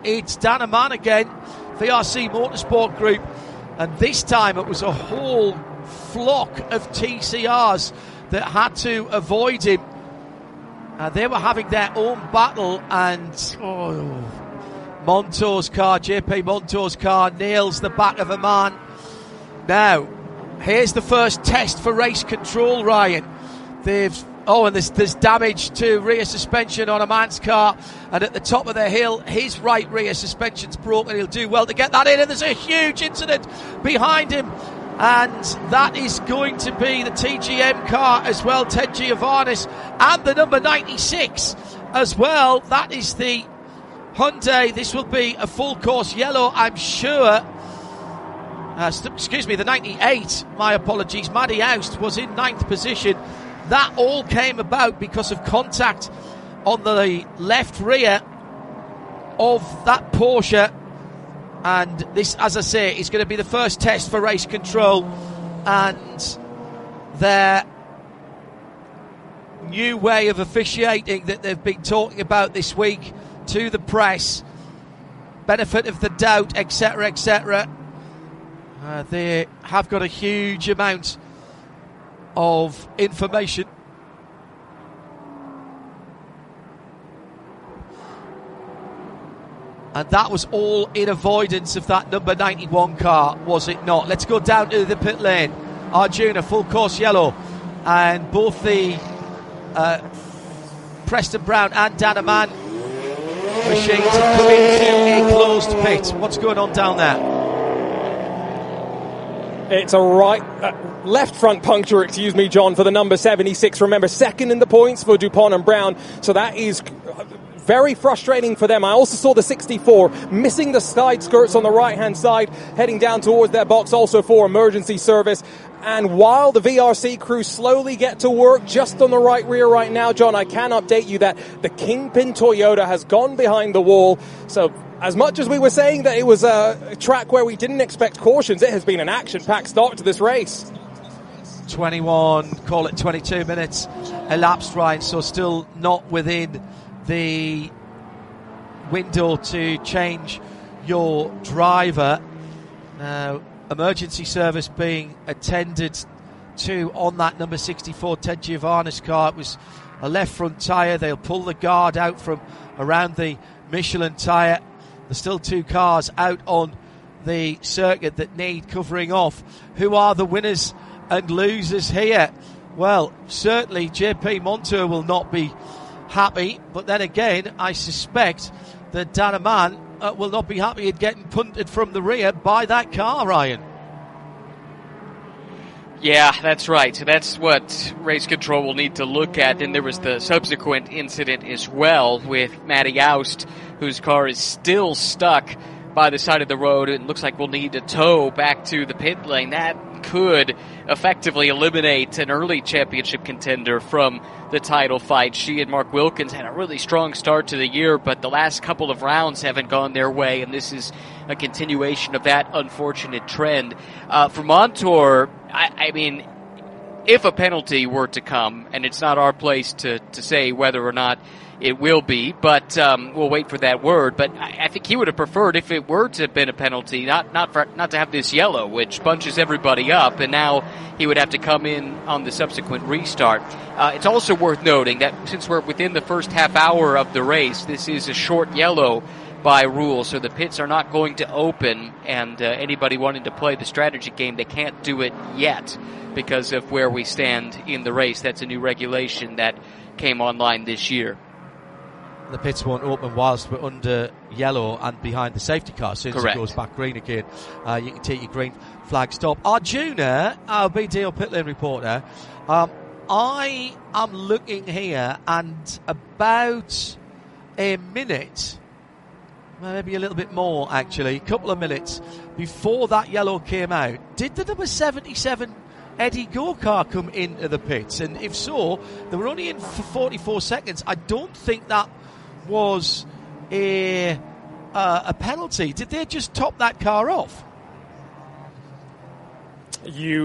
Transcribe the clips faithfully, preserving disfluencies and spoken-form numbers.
it's Danaman again, V R C Motorsport Group, and this time it was a whole flock of T C Rs that had to avoid him. Uh, they were having their own battle, and oh, Montour's car, J P Montour's car, nails the back of a man. Now, here's the first test for race control, Ryan. They've oh, and there's, there's damage to rear suspension on a man's car, and at the top of the hill, his right rear suspension's broken. He'll do well to get that in, and there's a huge incident behind him, and that is going to be the T G M car as well, Ted Giovannis, and the number ninety-six as well. That is the Hyundai. This will be a full course yellow, I'm sure. Uh, st- excuse me, the ninety-eight, my apologies. Maddie Oust was in ninth position. That all came about because of contact on the left rear of that Porsche. And this, as I say, is going to be the first test for race control. And their new way of officiating that they've been talking about this week to the press, benefit of the doubt, et cetera, et cetera. Uh, they have got a huge amount of information. And that was all in avoidance of that number ninety-one car, was it not? Let's go down to the pit lane. Arjuna, full course yellow. And both the uh, Preston Brown and Danaman machines have come into a closed pit. What's going on down there? It's a right, uh, left front puncture, excuse me, John, for the number seventy-six. Remember, second in the points for DuPont and Brown. So that is very frustrating for them. I also saw the sixty-four missing the side skirts on the right-hand side, heading down towards their box also for emergency service. And while the V R C crew slowly get to work just on the right rear right now, John, I can update you that the Kingpin Toyota has gone behind the wall. So as much as we were saying that it was a track where we didn't expect cautions, it has been an action-packed start to this race. twenty-one, call it twenty-two minutes elapsed, Ryan, so still not within the window to change your driver. Now, emergency service being attended to on that number sixty-four Ted Giovannis car. It was a left front tyre. They'll pull the guard out from around the Michelin tyre. There's still two cars out on the circuit that need covering off. Who are the winners and losers here? Well, certainly J P Montour will not be happy, but then again, I suspect that Danaman uh, will not be happy at getting punted from the rear by that car, Ryan. Yeah, that's right. So that's what race control will need to look at. And there was the subsequent incident as well with Matty Oust, whose car is still stuck by the side of the road. It looks like we'll need to tow back to the pit lane. That could effectively eliminate an early championship contender from the title fight. She and Mark Wilkins had a really strong start to the year, but the last couple of rounds haven't gone their way, and this is a continuation of that unfortunate trend. Uh, for Montour, I, I mean, if a penalty were to come, and it's not our place to, to say whether or not it will be, but um, we'll wait for that word. But I, I think he would have preferred, if it were to have been a penalty, not not for, not to have this yellow, which bunches everybody up, and now he would have to come in on the subsequent restart. Uh, it's also worth noting that since we're within the first half hour of the race, this is a short yellow by rule, so the pits are not going to open, and uh, anybody wanting to play the strategy game, they can't do it yet because of where we stand in the race. That's a new regulation that came online this year. The pits won't open whilst we're under yellow and behind the safety car. As soon as Correct. it goes back green again, uh, you can take your green flag stop. Arjuna, our B D O pit lane reporter, um, I am looking here, and about a minute, maybe a little bit more actually, a couple of minutes before that yellow came out, did the number seventy-seven Eddie Go-Kart come into the pits? And if so, they were only in for forty-four seconds. I don't think that was a uh, a penalty. Did they just top that car off? You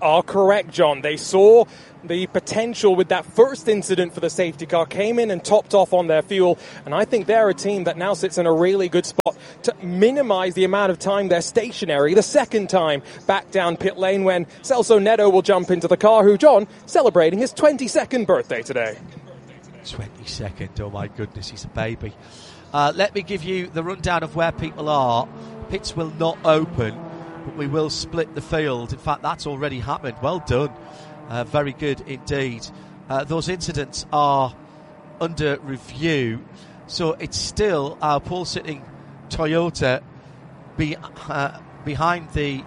are correct, John. They saw the potential with that first incident for the safety car, came in and topped off on their fuel, and I think they're a team that now sits in a really good spot to minimize the amount of time they're stationary the second time back down pit lane when Celso Neto will jump into the car, who, John, celebrating his twenty-second birthday today. twenty-second, oh my goodness, he's a baby. Uh, let me give you the rundown of where people are. Pits will not open, but we will split the field. In fact, that's already happened. Well done. Uh, very good indeed. Uh, those incidents are under review, so it's still our pole-sitting Toyota be, uh, behind the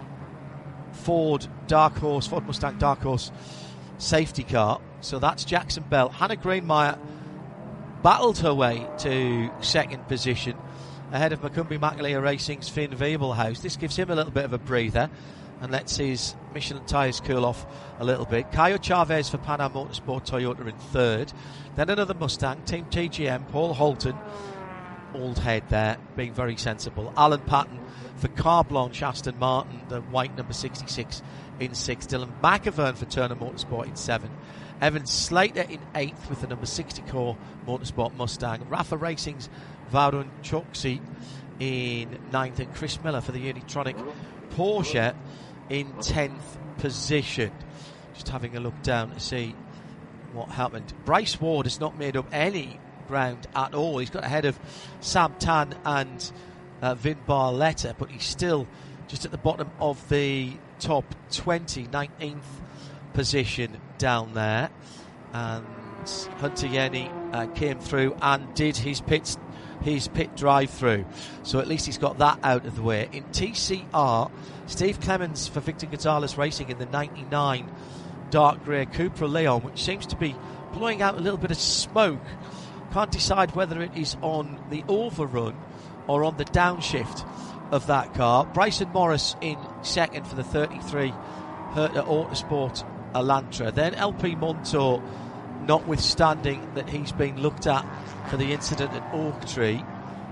Ford Dark Horse, Ford Mustang Dark Horse safety car. So that's Jackson Bell. Hannah Greenmeyer battled her way to second position ahead of Macumbi Macaleer Racing's Finn Wiebelhaus. This gives him a little bit of a breather and lets his Michelin tyres cool off a little bit. Caio Chavez for Pan Am Motorsport Toyota in third. Then another Mustang, Team T G M, Paul Holton, old head there, being very sensible. Alan Patton for Car Blanche Aston Martin, the white number sixty-six in sixth. Dylan McAvern for Turner Motorsport in seventh. Evan Slater in eighth with the number sixty Core Motorsport Mustang. Rafa Racing's Varun Choksi in ninth, and Chris Miller for the Unitronic Porsche in tenth position. Just having a look down to see what happened. Bryce Ward has not made up any ground at all. He's got ahead of Sam Tan and uh, Vin Barletta, but he's still just at the bottom of the top twenty, nineteenth position down there. And Hunter Yenny uh, came through and did his pit his pit drive through, so at least he's got that out of the way. In T C R, Steve Clemens for Victor Gonzalez Racing in the ninety-nine dark grey Cupra Leon, which seems to be blowing out a little bit of smoke. Can't decide whether it is on the overrun or on the downshift of that car. Bryson Morris in second for the thirty-three Herta Autosport Elantra. Then L P Montour, notwithstanding that he's been looked at for the incident at Oaktree.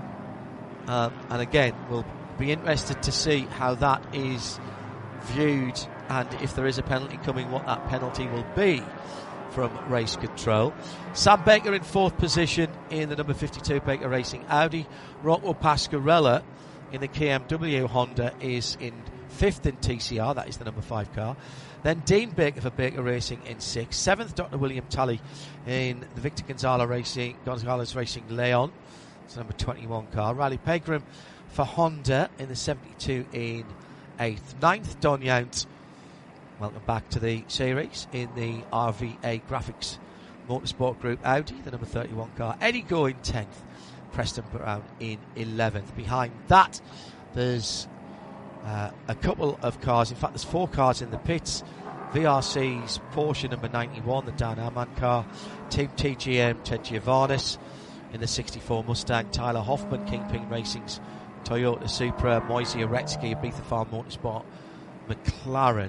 Um, and again, we'll be interested to see how that is viewed, and if there is a penalty coming, what that penalty will be from race control. Sam Baker in fourth position in the number fifty-two Baker Racing Audi. Rocco Pasquarella in the K M W Honda is in fifth in T C R, that is the number five car. Then Dean Baker for Baker Racing in sixth. Seventh, Doctor William Talley in the Victor Gonzalez Racing, Gonzalez Racing Leon. It's the number twenty-one car. Riley Pegram for Honda in the seventy-two in eighth. Ninth, Don Yount. Welcome back to the series in the R V A Graphics Motorsport Group Audi, the number thirty-one car. Eddie Goh in tenth. Preston Brown in eleventh. Behind that, there's Uh, a couple of cars. In fact, there's four cars in the pits. V R C's Porsche number ninety-one, the Dan Amann car. Team T G M, Ted Giovannis in the sixty-four Mustang. Tyler Hoffman, Kingpin Racing's Toyota Supra. Moise Uretsky, Ibiza Farm Motorsport McLaren.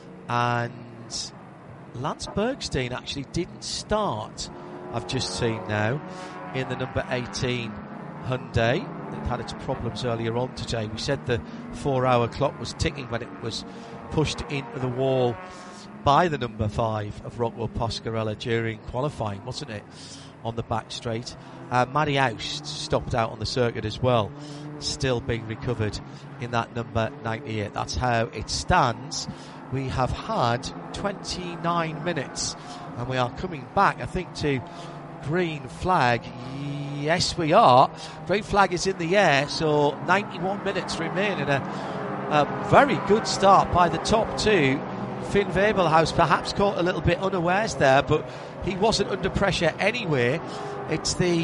And Lance Bergstein actually didn't start, I've just seen now, in the number eighteen Hyundai. It had its problems earlier on today. We said the four-hour clock was ticking when it was pushed into the wall by the number five of Rockwell Pasquarella during qualifying, wasn't it, on the back straight. Uh, Matty Aust stopped out on the circuit as well, still being recovered in that number ninety-eight. That's how it stands. We have had twenty-nine minutes, and we are coming back, I think, to green flag. Yes, we are. Green flag is in the air, so ninety-one minutes remain, and a, a very good start by the top two. Finn Wiebelhaus perhaps caught a little bit unawares there, but he wasn't under pressure anyway. It's the,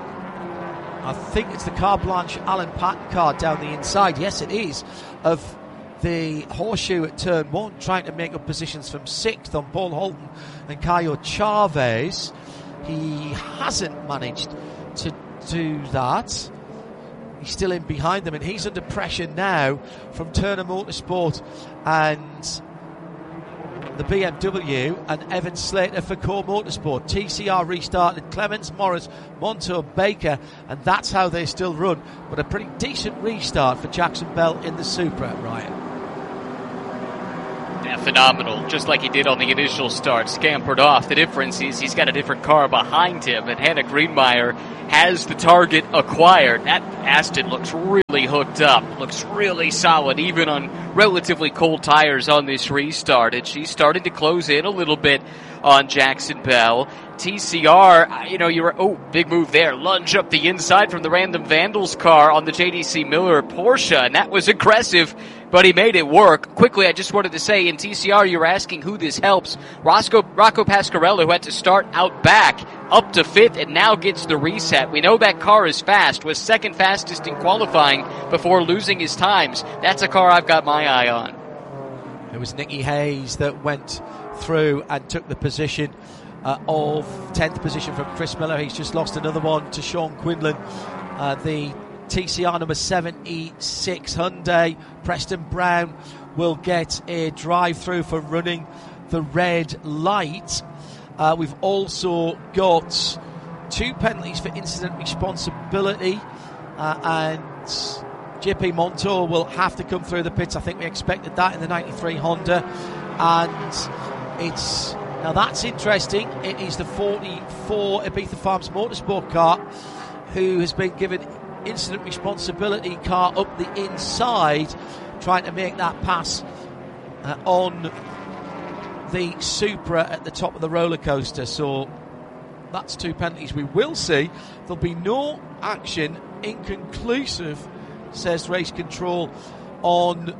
I think it's the Car Blanche Alan Patton car down the inside. Yes, it is, of the Horseshoe at turn one, trying to make up positions from sixth on Paul Holton and Caio Chavez. He hasn't managed to do that. He's still in behind them, and he's under pressure now from Turner Motorsport and the B M W, and Evan Slater for Core Motorsport. T C R restarted, Clemens, Morris, Montour, Baker, and that's how they still run. But a pretty decent restart for Jackson Bell in the Supra, Ryan. Yeah, phenomenal. Just like he did on the initial start, scampered off. The difference is he's got a different car behind him, and Hannah Greenmeyer has the target acquired. That Aston looks really hooked up, looks really solid, even on relatively cold tires on this restart, and she's starting to close in a little bit on Jackson Bell. T C R, you know, you're, oh, big move there. Lunge up the inside from the Random Vandals car on the J D C Miller Porsche, and that was aggressive, but he made it work. Quickly, I just wanted to say, in T C R, you're asking who this helps. Roscoe, Rocco Pasquarello, who had to start out back, up to fifth, and now gets the reset. We know that car is fast, was second fastest in qualifying before losing his times. That's a car I've got my eye on. It was Nicky Hayes that went through and took the position uh, of tenth position from Chris Miller. He's just lost another one to Sean Quinlan. Uh, the T C R number seventy-six Hyundai, Preston Brown, will get a drive-through for running the red light. Uh, we've also got two penalties for incident responsibility, uh, and J P Montour will have to come through the pits. I think we expected that in the ninety-three Honda, and it's now that's interesting. It is the forty-four Ibiza Farms Motorsport car who has been given incident responsibility car up the inside, trying to make that pass uh, on the Supra at the top of the roller coaster. So that's two penalties we will see. There'll be no action, inconclusive, says Race Control, on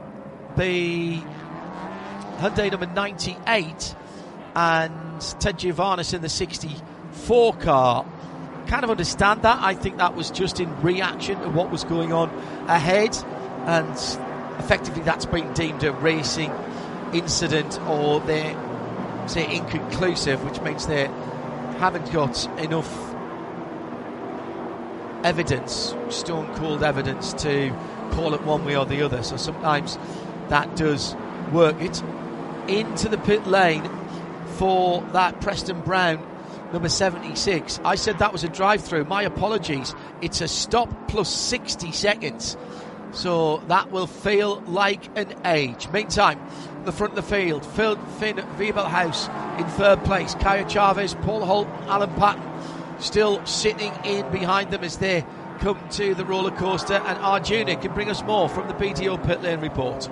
the Hyundai number ninety-eight and Ted Giovannis in the sixty-four car. Kind of understand that. I think that was just in reaction to what was going on ahead, and effectively that's been deemed a racing incident, or they're, say, inconclusive, which means they haven't got enough evidence, stone cold evidence, to call it one way or the other. So sometimes that does work. It's into the pit lane for that Preston Brown number seventy-six. I said that was a drive-through. My apologies. It's a stop plus sixty seconds. So that will feel like an age. Meantime, the front of the field, Phil Finn Wiebelhaus in third place. Kaya Chavez, Paul Holt, Alan Patton still sitting in behind them as they come to the roller coaster. And Arjuna can bring us more from the P T O Pit Lane Report.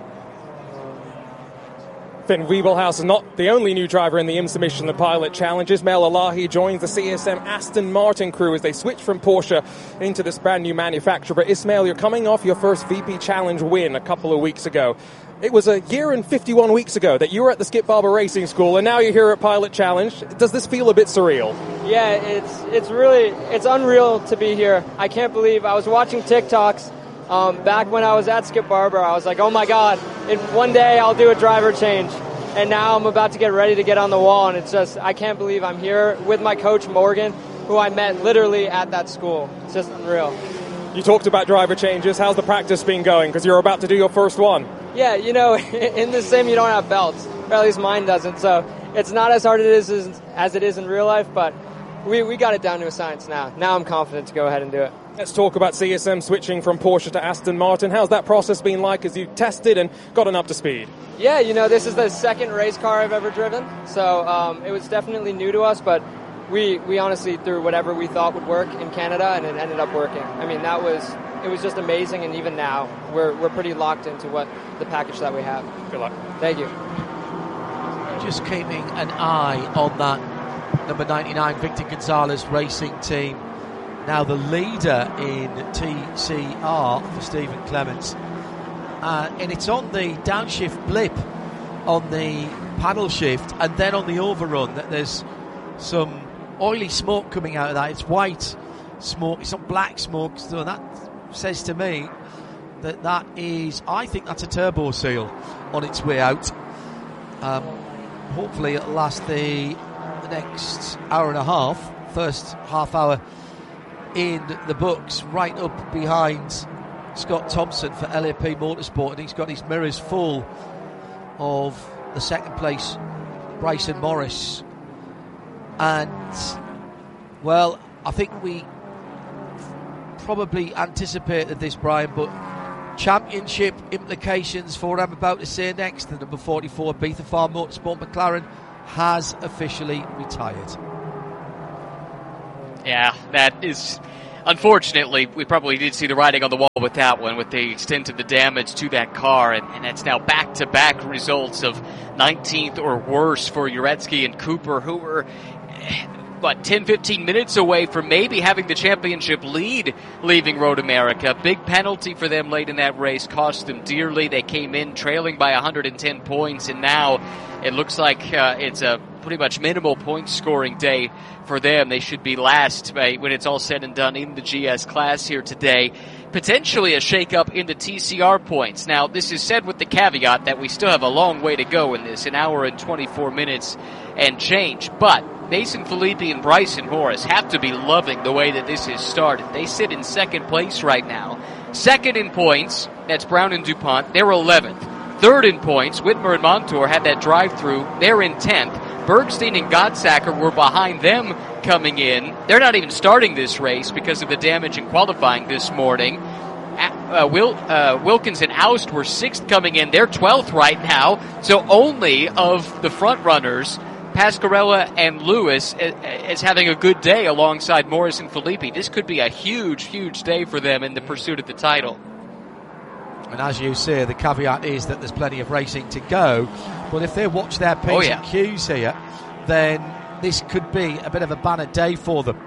Finn Wiebelhaus is not the only new driver in the IMSA Michelin Pilot Challenge. Ismail Alahi joins the C S M Aston Martin crew as they switch from Porsche into this brand new manufacturer. But Ismail, you're coming off your first V P Challenge win a couple of weeks ago. It was a year and fifty-one weeks ago that you were at the Skip Barber Racing School, and now you're here at Pilot Challenge. Does this feel a bit surreal? Yeah, it's it's really, it's unreal to be here. I can't believe, I was watching TikToks um, back when I was at Skip Barber. I was like, oh my God, in one day I'll do a driver change. And now I'm about to get ready to get on the wall, and it's just, I can't believe I'm here with my coach Morgan, who I met literally at that school. It's just unreal. You talked about driver changes. How's the practice been going? Because you're about to do your first one. Yeah, you know, in the sim you don't have belts, or at least mine doesn't, so it's not as hard as it is, as it is in real life, but we, we got it down to a science now. Now I'm confident to go ahead and do it. Let's talk about C S M switching from Porsche to Aston Martin. How's that process been like as you tested and gotten up to speed? Yeah, you know, this is the second race car I've ever driven, so um, it was definitely new to us, but we, we honestly threw whatever we thought would work in Canada, and it ended up working. I mean, that was, it was just amazing, and even now, we're we're pretty locked into what the package that we have. Good luck. Thank you. Just keeping an eye on that number ninety-nine Victor Gonzalez Racing Team. Now the leader in T C R for Stephen Clements. Uh, and it's on the downshift blip on the paddle shift, and then on the overrun that there's some oily smoke coming out of that. It's white smoke, it's not black smoke, so that says to me that that is, I think that's a turbo seal on its way out. Um, hopefully it'll last the, the next hour and a half, first half hour in the books, right up behind Scott Thompson for L A P Motorsport, and he's got his mirrors full of the second place Bryson Morris. And well, I think we probably anticipated this, Brian, but championship implications for I'm about to say next. The number forty-four Beatha Farm Motorsport McLaren has officially retired. Yeah, that is... Unfortunately, we probably did see the writing on the wall with that one, with the extent of the damage to that car, and, and it's now back-to-back results of nineteenth or worse for Uretsky and Cooper, who were, what, ten, fifteen minutes away from maybe having the championship lead leaving Road America. Big penalty for them late in that race, cost them dearly. They came in trailing by one hundred ten points, and now it looks like uh, it's a pretty much minimal point scoring day for them. They should be last uh, when it's all said and done in the G S class here today. Potentially a shakeup in the T C R points. Now, this is said with the caveat that we still have a long way to go in this, an hour and twenty-four minutes and change. But Mason Filippi and Bryson Morris have to be loving the way that this has started. They sit in second place right now. Second in points, that's Brown and DuPont. They're eleventh. Third in points, Whitmer and Montour had that drive-through. They're in tenth. Bergstein and Godsacker were behind them coming in. They're not even starting this race because of the damage in qualifying this morning. Uh, Wil- uh, Wilkins and Aust were sixth coming in. They're twelfth right now. So only of the front runners, Pasquarella and Lewis is having a good day alongside Morris and Filippi. This could be a huge, huge day for them in the pursuit of the title. And as you say, the caveat is that there's plenty of racing to go. But if they watch their P's oh, yeah. and Q's here, then this could be a bit of a banner day for them.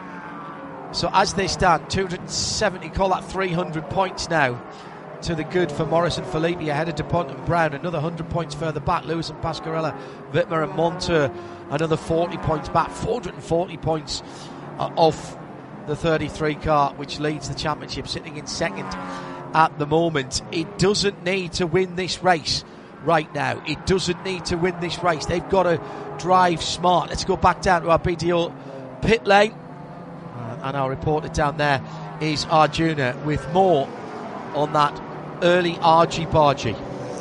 So as they stand, two hundred seventy, call that three hundred points now to the good for Morris and Filippi ahead of DuPont and Brown. Another one hundred points further back, Lewis and Pasquarella, Whitmer and Montour, another forty points back, four hundred forty points uh, off the thirty-three car, which leads the championship, sitting in second at the moment. It doesn't need to win this race right now. It doesn't need to win this race. They've got to drive smart. Let's go back down to our B D O pit lane. Uh, and our reporter down there is Arjuna with more on that early argy-bargy.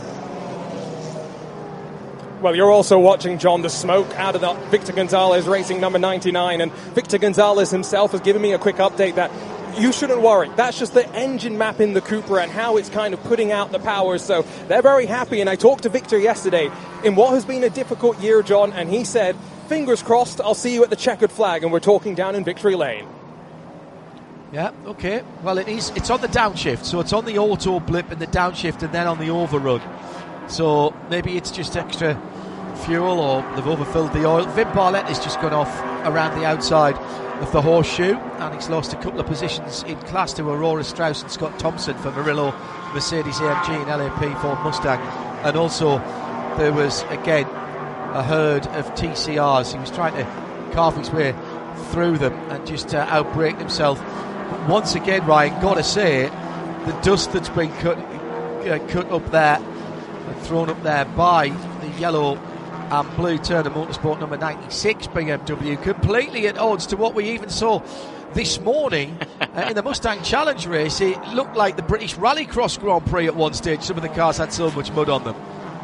Well, you're also watching, John, the smoke out of the Victor Gonzalez Racing number ninety-nine. And Victor Gonzalez himself has given me a quick update that you shouldn't worry. That's just the engine map in the Cupra and how it's kind of putting out the power. So they're very happy. And I talked to Victor yesterday in what has been a difficult year, John, and he said, fingers crossed, I'll see you at the checkered flag. And we're talking down in Victory Lane. Yeah, okay. Well, it is. It's on the downshift. So it's on the auto blip and the downshift and then on the overrun. So maybe it's just extra fuel or they've overfilled the oil. Vin Barlett has just gone off around the outside of the horseshoe, and he's lost a couple of positions in class to Aurora Strauss and Scott Thompson for Murillo, Mercedes A M G and L A P Ford Mustang. And also there was again a herd of T C Rs. He was trying to carve his way through them and just uh, outbrake himself. But once again, Ryan, gotta say, the dust that's been cut uh, cut up there and thrown up there by the yellow and blue Turner Motorsport number ninety-six B M W, completely at odds to what we even saw this morning uh, in the Mustang Challenge race. It looked like the British Rallycross Grand Prix at one stage. Some of the cars had so much mud on them.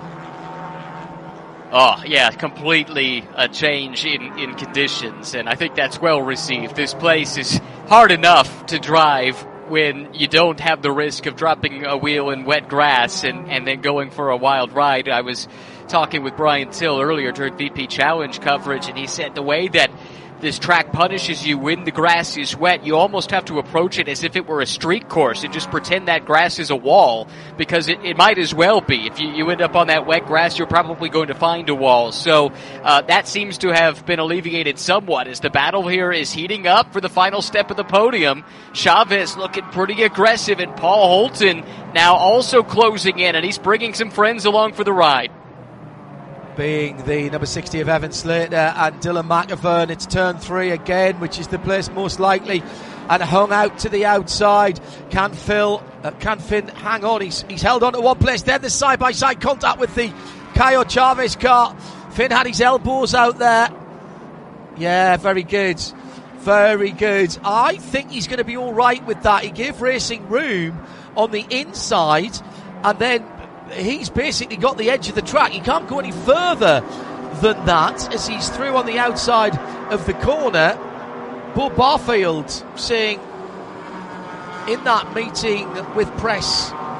Oh, yeah, completely a change in, in conditions, and I think that's well received. This place is hard enough to drive when you don't have the risk of dropping a wheel in wet grass and, and then going for a wild ride. I was talking with Brian Till earlier during V P Challenge coverage, and he said the way that this track punishes you when the grass is wet, you almost have to approach it as if it were a street course and just pretend that grass is a wall, because it, it might as well be. If you, you end up on that wet grass, you're probably going to find a wall. So uh, that seems to have been alleviated somewhat as the battle here is heating up for the final step of the podium. Chavez looking pretty aggressive, and Paul Holton now also closing in, and he's bringing some friends along for the ride. Being the number sixty of Evan Slater and Dylan McAvern. It's turn three again, which is the place most likely, and hung out to the outside. Can Phil, uh, can Finn hang on? He's, he's held on to one place. Then the side-by-side contact with the Caio Chavez car. Finn had his elbows out there. Yeah, very good. Very good. I think he's going to be all right with that. He gave racing room on the inside, and then he's basically got the edge of the track. He can't go any further than that as he's through on the outside of the corner. Bo Barfield saying in that meeting with press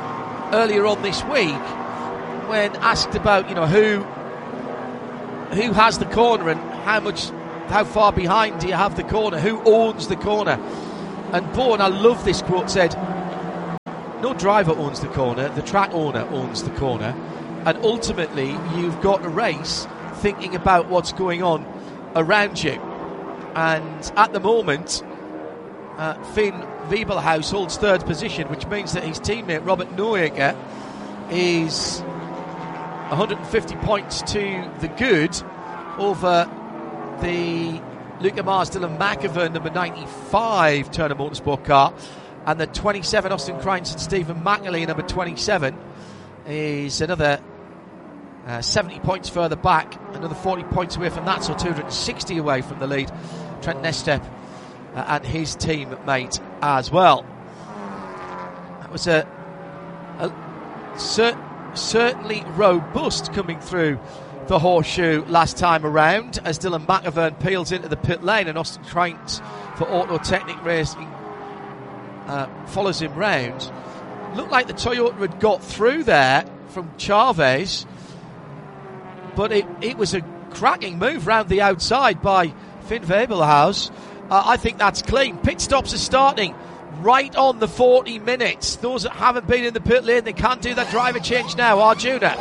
earlier on this week when asked about, you know, who who has the corner and how much, how far behind do you have the corner, who owns the corner. And Bourne, I love this quote, said, no driver owns the corner, the track owner owns the corner, and ultimately you've got a race thinking about what's going on around you. And at the moment, uh, Finn Wiebelhaus holds third position, which means that his teammate Robert Neuecker is one hundred fifty points to the good over the Luca Mars Dylan McEvan number ninety-five Turner Motorsport car, and the twenty-seven Austin Kreinz and Stephen McNally number twenty-seven is another uh, seventy points further back, another forty points away from that, so two hundred sixty away from the lead. Trent Nestep uh, and his teammate as well. That was a, a cer- certainly robust coming through the horseshoe last time around, as Dylan McEvan peels into the pit lane and Austin Kreinz for Auto Technic Racing uh, follows him round. Looked like the Toyota had got through there from Chavez, but it, it was a cracking move round the outside by Finn Wiebelhaus. Uh, I think that's clean. Pit stops are starting right on the forty minutes. Those that haven't been in the pit lane, they can't do that driver change now. Arjuna.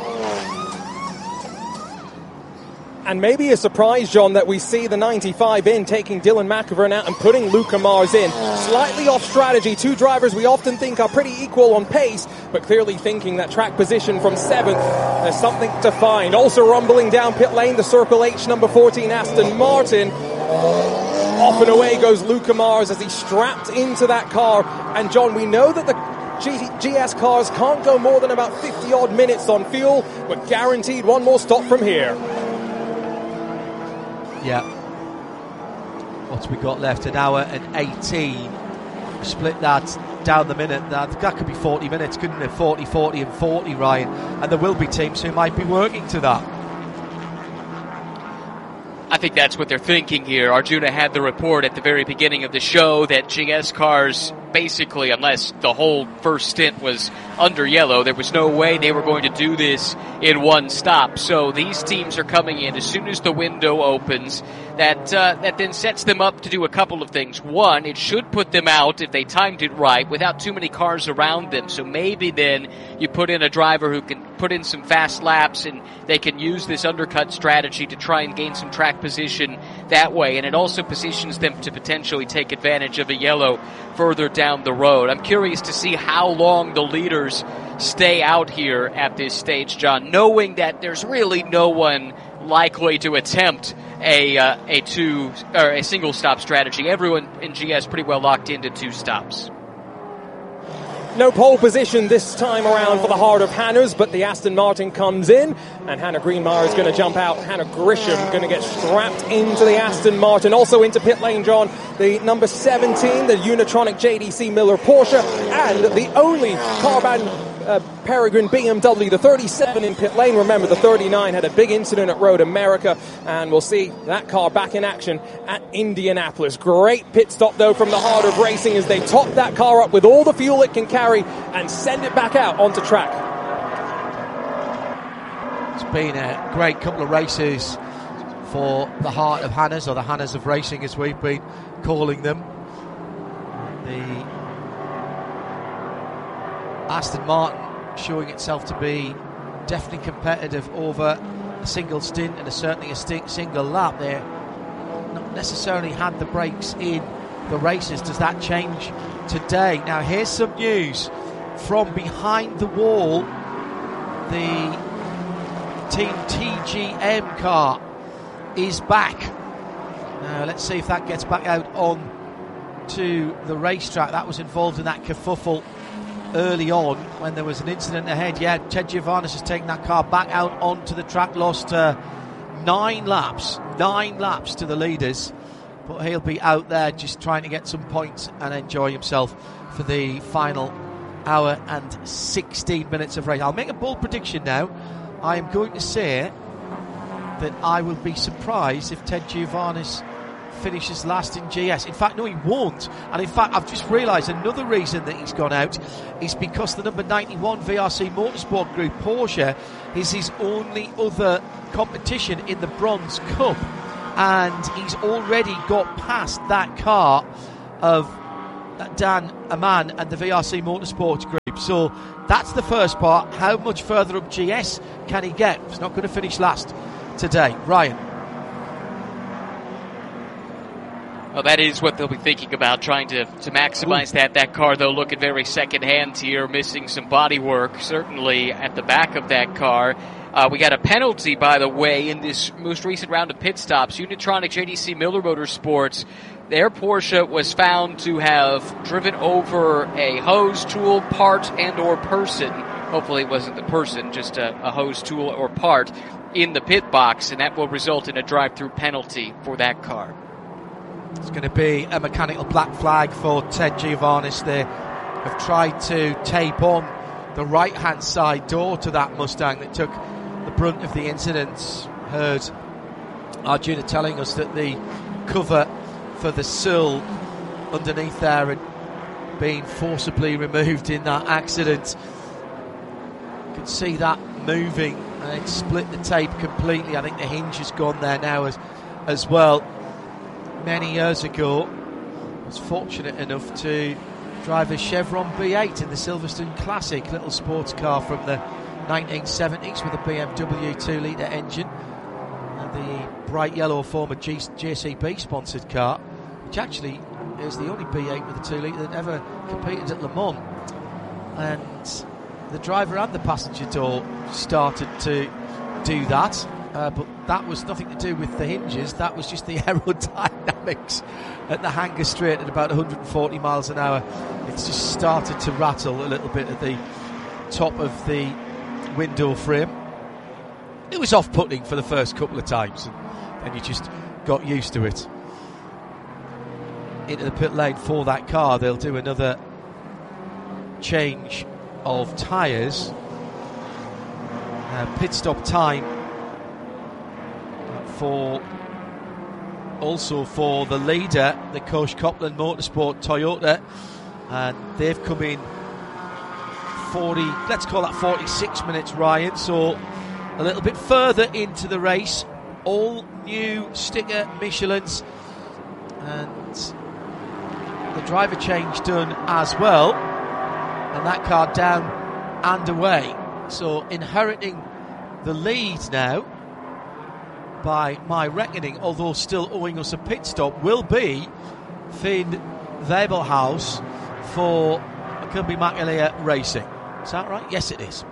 And maybe a surprise, John, that we see the ninety-five in, taking Dylan McEvan out and putting Luca Mars in. Slightly off strategy. Two drivers we often think are pretty equal on pace, but clearly thinking that track position from seventh, there's something to find. Also rumbling down pit lane, the Circle H number fourteen Aston Martin. Off and away goes Luca Mars as he's strapped into that car. And John, we know that the G- GS cars can't go more than about fifty odd minutes on fuel, but guaranteed one more stop from here. Yeah. What's we got left? An hour and eighteen. Split that down the minute. That, that could be forty minutes, couldn't it? forty, forty and forty, Ryan. And there will be teams who might be working to that. I think that's what they're thinking here. Arjuna had the report at the very beginning of the show that G S cars, basically, unless the whole first stint was under yellow, there was no way they were going to do this in one stop. So these teams are coming in as soon as the window opens. That uh, that then sets them up to do a couple of things. One, it should put them out, if they timed it right, without too many cars around them. So maybe then you put in a driver who can put in some fast laps and they can use this undercut strategy to try and gain some track position that way. And it also positions them to potentially take advantage of a yellow further down the road. I'm curious to see how long the leaders stay out here at this stage, John, knowing that there's really no one likely to attempt a uh, a two or a single stop strategy. Everyone in G S pretty well locked into two stops. No pole position this time around for the heart of Hannah's, but the Aston Martin comes in, and Hannah Greenmeyer is going to jump out. Hannah Grisham going to get strapped into the Aston Martin. Also into pit lane, John, the number seventeen, the Unitronic J D C Miller Porsche, and the only Carbahn uh, Peregrine B M W, the thirty-seven in pit lane. Remember, the thirty-nine had a big incident at Road America, and we'll see that car back in action at Indianapolis. Great pit stop, though, from the heart of racing as they top that car up with all the fuel it can carry and send it back out onto track. It's been a great couple of races for the heart of Hannah's, or the Hannah's of racing as we've been calling them. The Aston Martin showing itself to be definitely competitive over a single stint and a, certainly a st- single lap. They're not necessarily had the brakes in the races. Does that change today? Now here's some news from behind the wall. The Team T G M car is back. Now let's see if that gets back out on to the racetrack. That was involved in that kerfuffle early on when there was an incident ahead. Yeah, Ted Giovannis has taken that car back out onto the track, lost uh, nine laps, nine laps to the leaders, but he'll be out there just trying to get some points and enjoy himself for the final hour and sixteen minutes of race. I'll make a bold prediction now. I am going to say that I will be surprised if Ted Giovannis finishes last in G S. In fact, no, he won't. And in fact, I've just realised another reason that he's gone out is because the number ninety-one V R C Motorsport Group Porsche is his only other competition in the Bronze Cup, and he's already got past that car of Dan Aman and the V R C Motorsport Group. So that's the first part. How much further up G S can he get? He's not going to finish last today. Ryan. Well, that is what they'll be thinking about, trying to, to maximize Ooh. that. That car, though, looking very second-hand here, missing some body work, certainly at the back of that car. Uh, we got a penalty, by the way, in this most recent round of pit stops. Unitronic J D C Miller Motorsports, their Porsche was found to have driven over a hose, tool, part, and or person. Hopefully it wasn't the person, just a, a hose, tool, or part in the pit box, and that will result in a drive-through penalty for that car. It's going to be a mechanical black flag for Ted Giovannis. They have tried to tape on the right-hand side door to that Mustang that took the brunt of the incidents. Heard Arjuna telling us that the cover for the sill underneath there had been forcibly removed in that accident. You can see that moving, and it split the tape completely. I think the hinge has gone there now as, as well. Many years ago, I was fortunate enough to drive a Chevron B eight in the Silverstone Classic, little sports car from the nineteen seventies with a B M W two litre engine and the bright yellow former G- J C B sponsored car, which actually is the only B eight with a two litre that ever competed at Le Mans. And the driver and the passenger door started to do that. Uh, but that was nothing to do with the hinges. That was just the aerodynamics at the hanger straight at about one hundred forty miles an hour. It's just started to rattle a little bit at the top of the window frame. It was off-putting for the first couple of times, and then you just got used to it. Into the pit lane for that car. They'll do another change of tyres. Uh, pit stop time for also for the leader, the Koch Copland Motorsport Toyota, and they've come in forty, let's call that forty-six minutes, Ryan, so a little bit further into the race. All new sticker Michelins, and the driver change done as well, and that car down and away. So inheriting the lead now, by my reckoning, although still owing us a pit stop, will be Finn Weibelhaus for Kumbi Makalia Racing. Is that right? Yes, it is.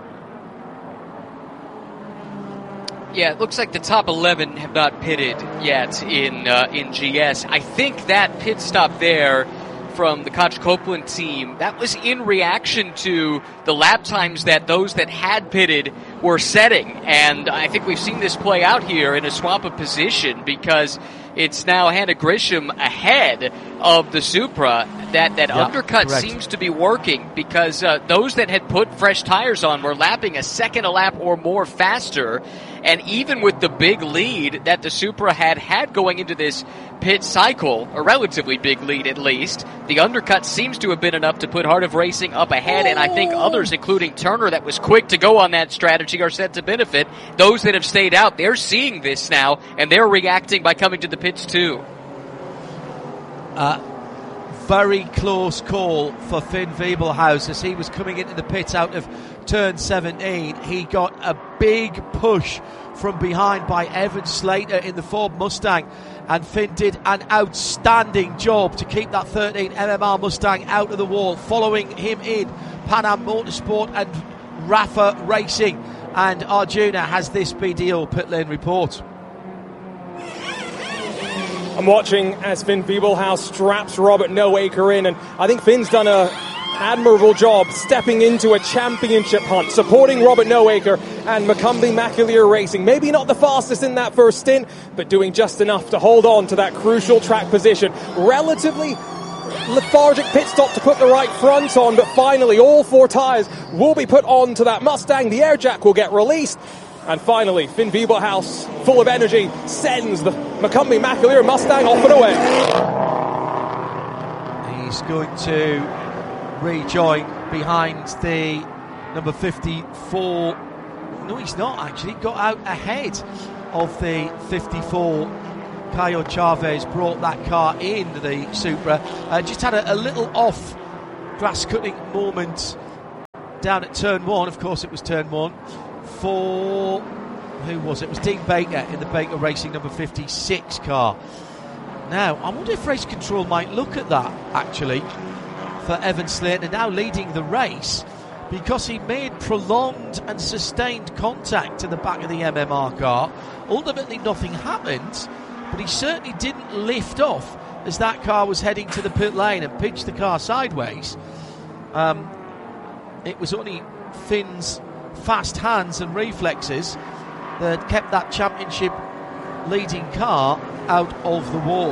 Yeah, it looks like the top eleven have not pitted yet in uh, in G S. I think that pit stop there from the Koch Copland team, that was in reaction to the lap times that those that had pitted were setting. And I think we've seen this play out here in a swap of position, because it's now Hannah Grisham ahead of the Supra. That, that yeah, undercut correct. seems to be working, because uh, those that had put fresh tires on were lapping a second a lap or more faster. And even with the big lead that the Supra had had going into this pit cycle, a relatively big lead at least, the undercut seems to have been enough to put Heart of Racing up ahead, and I think others, including Turner, that was quick to go on that strategy, are set to benefit. Those that have stayed out, they're seeing this now, and they're reacting by coming to the pits too. Uh, very close call for Finn Weibelhaus as he was coming into the pits out of turn seventeen. He got a big push from behind by Evan Slater in the Ford Mustang, and Finn did an outstanding job to keep that thirteen M M R Mustang out of the wall. Following him in, Pan Am Motorsport and Rafa Racing, and Arjuna has this B D O pit lane report. I'm watching as Finn Weibelhaus straps Robert Noaker in, and I think Finn's done a admirable job stepping into a championship hunt, supporting Robert Noaker and Macumbi Macalier Racing. Maybe not the fastest in that first stint, but doing just enough to hold on to that crucial track position. Relatively lethargic pit stop to put the right front on, but finally all four tyres will be put onto that Mustang. The air jack will get released, And finally, Finn Wiebelhaus, full of energy, sends the Macombi Macalera Mustang off and away. He's going to rejoin behind the number fifty-four. No, he's not actually. Got out ahead of the fifty-four. Caio Chavez brought that car in, the Supra. Uh, just had a, a little off grass-cutting moment down at turn one. Of course, it was turn one. For, who was it? It was Dean Baker in the Baker Racing number fifty-six car. Now, I wonder if Race Control might look at that, actually, for Evan Slater, now leading the race, because he made prolonged and sustained contact to the back of the M M R car. Ultimately, nothing happened, but he certainly didn't lift off as that car was heading to the pit lane and pitched the car sideways. Um, it was only Finn's fast hands and reflexes that kept that championship leading car out of the wall.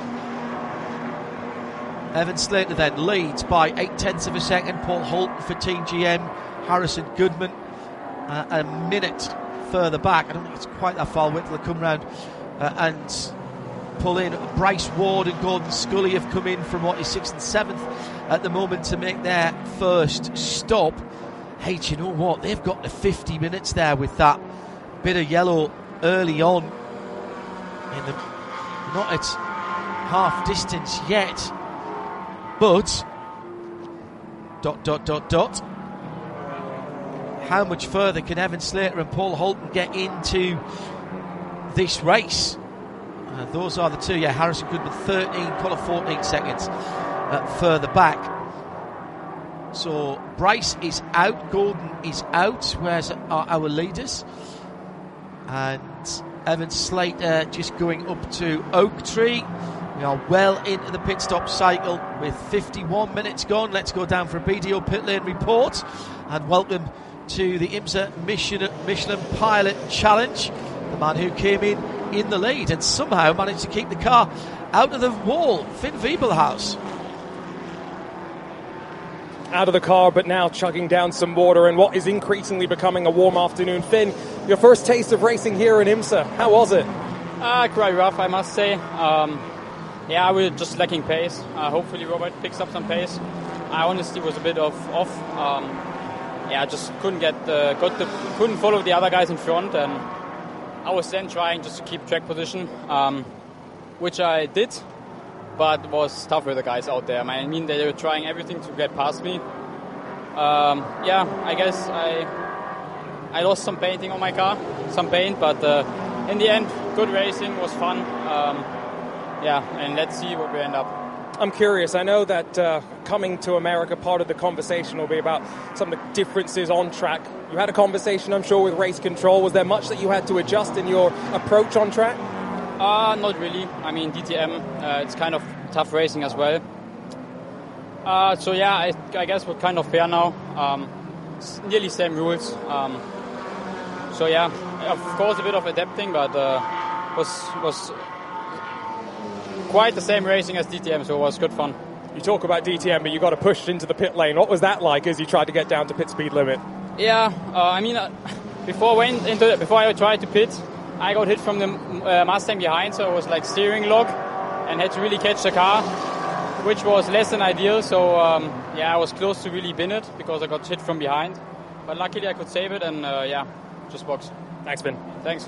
Evan Slater then leads by eight tenths of a second. Paul Holton for Team G M, Harrison Goodman uh, a minute further back. I don't think it's quite that far. Wait till they come round uh, and pull in. Bryce Ward and Gordon Scully have come in from what is sixth and seventh at the moment to make their first stop. Hey, do you know what? They've got to fifty minutes there with that bit of yellow early on. In the, not at half distance yet, but dot dot dot dot. How much further can Evan Slater and Paul Holton get into this race? Uh, those are the two. Yeah, Harrison Goodman thirteen, Collar fourteen seconds uh, further back. So Bryce is out, Gordon is out. Where's our, our leaders? And Evan Slater just going up to Oak Tree. We are well into the pit stop cycle with fifty-one minutes gone. Let's go down for a B D O pit lane report and welcome to the IMSA Michelin, Michelin Pilot Challenge. The man who came in in the lead and somehow managed to keep the car out of the wall, Finn Wiebelhaus. Out of the car, but now chugging down some water in what is increasingly becoming a warm afternoon. Finn, your first taste of racing here in IMSA, how was it? Uh, quite rough, I must say. Um, yeah, we were just lacking pace. Uh, hopefully Robert picks up some pace. I honestly was a bit off. off. Um, yeah, I just couldn't get the, got the, couldn't follow the other guys in front, and I was then trying just to keep track position, um, which I did. But it was tough with the guys out there. I mean, they were trying everything to get past me. Um, yeah, I guess I I lost some painting on my car, some paint, but uh, in the end, good racing, was fun. Um, yeah, and let's see where we end up. I'm curious, I know that uh, coming to America, part of the conversation will be about some of the differences on track. You had a conversation, I'm sure, with Race Control. Was there much that you had to adjust in your approach on track? Uh, not really. I mean, D T M, uh, it's kind of tough racing as well. Uh, so yeah, I, I guess we're kind of fair now. Um, it's nearly same rules. Um, so yeah, of course a bit of adapting, but uh, was was quite the same racing as D T M, so it was good fun. You talk about D T M, but you got to push into the pit lane. What was that like as you tried to get down to pit speed limit? Yeah, uh, I mean, uh, before I went into the, before I tried to pit, I got hit from the uh, Mustang behind, so it was like steering lock and had to really catch the car, which was less than ideal. So um, yeah, I was close to really bin it because I got hit from behind. But luckily I could save it and uh, yeah, just box. Thanks, Ben. Thanks.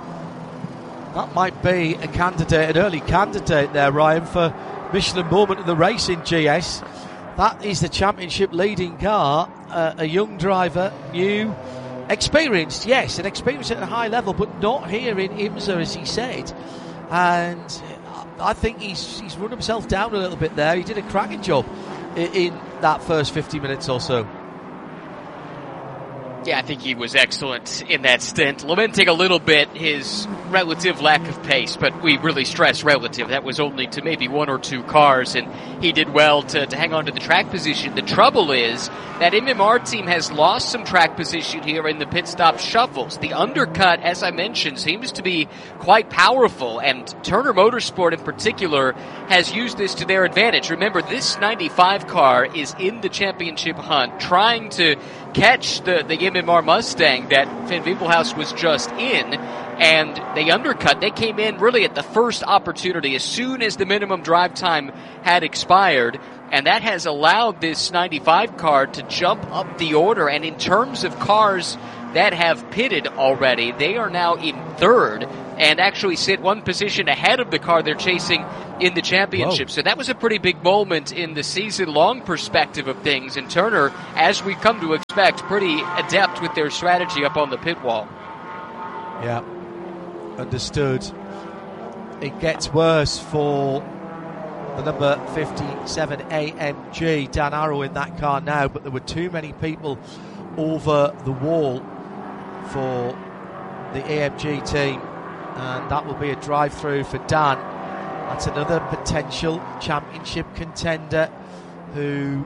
That might be a candidate, an early candidate there, Ryan, for Michelin moment of the race in G S. That is the championship leading car, uh, a young driver, new, experienced, yes, and experienced at a high level, but not here in IMSA, as he said. And I think he's he's run himself down a little bit there. He did a cracking job in, in that first fifty minutes or so. Yeah, I think he was excellent in that stint. Lamenting a little bit his relative lack of pace, but we really stress relative. That was only to maybe one or two cars, and he did well to, to hang on to the track position. The trouble is that M M R team has lost some track position here in the pit stop shuffles. The undercut, as I mentioned, seems to be quite powerful, and Turner Motorsport in particular has used this to their advantage. Remember, this ninety-five car is in the championship hunt, trying to catch the, the M M M R Mustang that Van Wiepelhuis was just in, and they undercut. They came in really at the first opportunity as soon as the minimum drive time had expired, and that has allowed this ninety-five car to jump up the order. And in terms of cars that have pitted already, they are now in third and actually sit one position ahead of the car they're chasing in the championship. Whoa. So that was a pretty big moment in the season-long perspective of things. And Turner, as we come to expect, pretty adept with their strategy up on the pit wall. Yeah, understood. It gets worse for the number fifty-seven A M G, Dan Arrow in that car now, but there were too many people over the wall for the A M G team, and that will be a drive-through for Dan. That's another potential championship contender who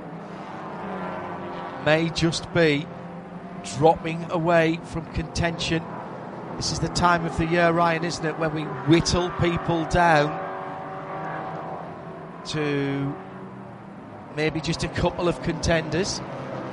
may just be dropping away from contention. This is the time of the year, Ryan, isn't it, when we whittle people down to maybe just a couple of contenders.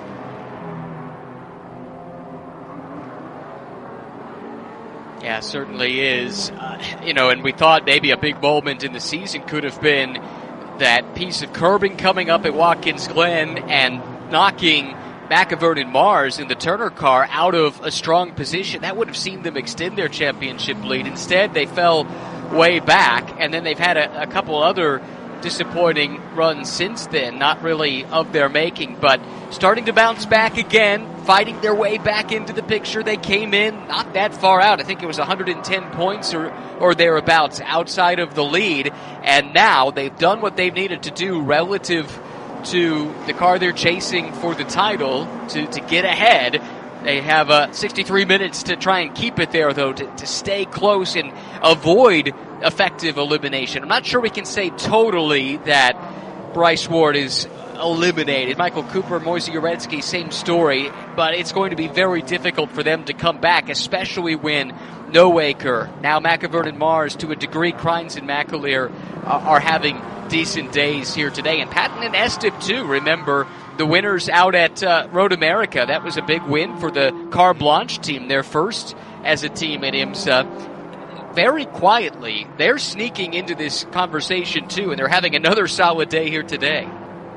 Yeah, certainly is. Uh, you know, and we thought maybe a big moment in the season could have been that piece of curbing coming up at Watkins Glen and knocking McIvern and Mars in the Turner car out of a strong position. That would have seen them extend their championship lead. Instead, they fell way back, and then they've had a, a couple other disappointing runs since then, not really of their making, but starting to bounce back again, fighting their way back into the picture. They came in not that far out. I think it was one hundred ten points or, or thereabouts outside of the lead, and now they've done what they've needed to do relative to the car they're chasing for the title to, to get ahead. They have uh, sixty-three minutes to try and keep it there, though, to, to stay close and avoid effective elimination. I'm not sure we can say totally that Bryce Ward is eliminated. Michael Cooper, Moisey Uretsky, same story, but it's going to be very difficult for them to come back, especially when Nowaker, now McIvern and Mars, to a degree, Crines and McAleer uh, are having decent days here today. And Patton and Estep, too. Remember, the winners out at uh, Road America. That was a big win for the Car Blanche team, their first as a team at IMSA. Very quietly, they're sneaking into this conversation, too, and they're having another solid day here today.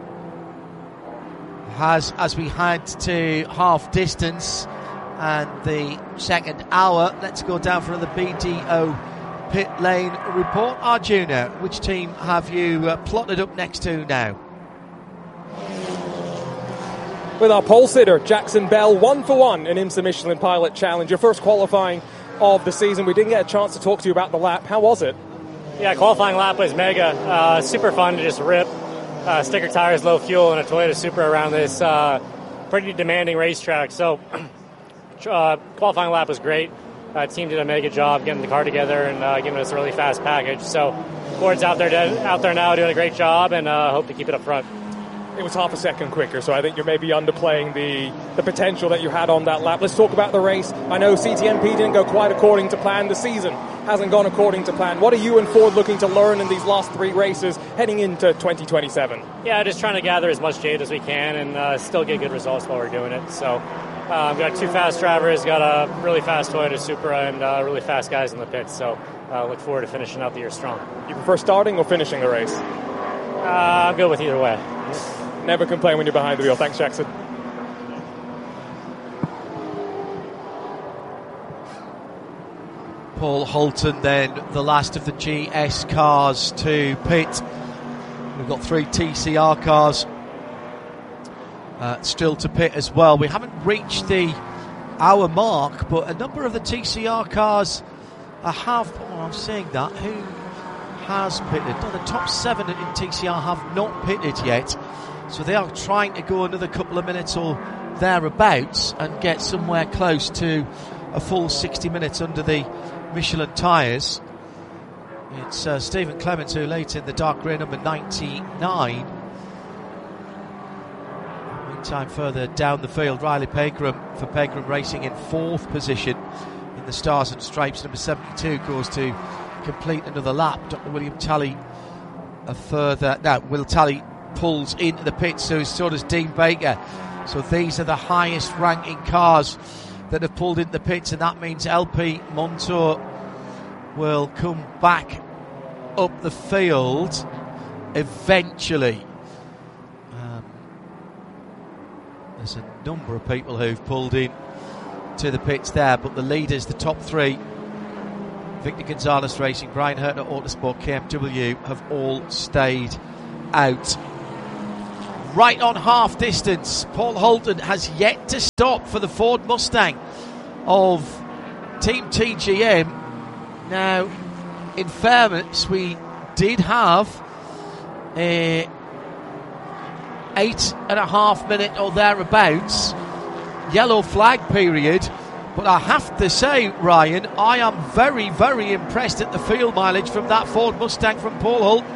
As, as we head to half distance and the second hour, let's go down for another B D O pit lane report. Arjuna, which team have you uh, plotted up next to now? With our pole sitter, Jackson Bell, one for one in IMSA Michelin Pilot Challenge. Your first qualifying of the season. We didn't get a chance to talk to you about the lap. How was it? Yeah, qualifying lap was mega. Uh, super fun to just rip uh, sticker tires, low fuel, and a Toyota Supra around this uh, pretty demanding racetrack. So uh, qualifying lap was great. Uh, team did a mega job getting the car together and uh, giving us a really fast package. So Ford's out there out there now doing a great job, and uh, hope to keep it up front. It was half a second quicker, so I think you're maybe underplaying the, the potential that you had on that lap. Let's talk about the race. I know C T M P didn't go quite according to plan. The season hasn't gone according to plan. What are you and Ford looking to learn in these last three races heading into twenty twenty-seven? Yeah, just trying to gather as much data as we can and uh, still get good results while we're doing it. So uh, we've got two fast drivers, got a really fast Toyota Supra, and uh, really fast guys in the pits. So uh, look forward to finishing out the year strong. You prefer starting or finishing the race? Uh, I'm good with either way. Never complain when you're behind the wheel. Thanks, Jackson. Paul Holton then, the last of the G S cars to pit. We've got three T C R cars uh, still to pit as well. We haven't reached the hour mark, but a number of the T C R cars uh, have, oh, I'm saying that, who has pitted? No, the top seven in T C R have not pitted yet. So they are trying to go another couple of minutes or thereabouts and get somewhere close to a full sixty minutes under the Michelin tyres. It's uh, Stephen Clements who late in the dark grey number ninety-nine. Meantime, further down the field, Riley Pegram for Pegram Racing in fourth position in the Stars and Stripes. Number seventy-two goes to complete another lap. Doctor William Talley a further... No, Will Talley pulls into the pit, so, so does Dean Baker. So these are the highest ranking cars that have pulled into the pits, and that means L P Montour will come back up the field eventually. Um, there's a number of people who've pulled in to the pits there, but the leaders, the top three, Victor Gonzalez Racing, Brian Herter Autosport, K M W, have all stayed out. Right on half distance, Paul Holton has yet to stop for the Ford Mustang of Team T G M. Now, in fairness, we did have a eight and a half minute or thereabouts yellow flag period, but I have to say, Ryan, I am very, very impressed at the field mileage from that Ford Mustang from Paul Holton.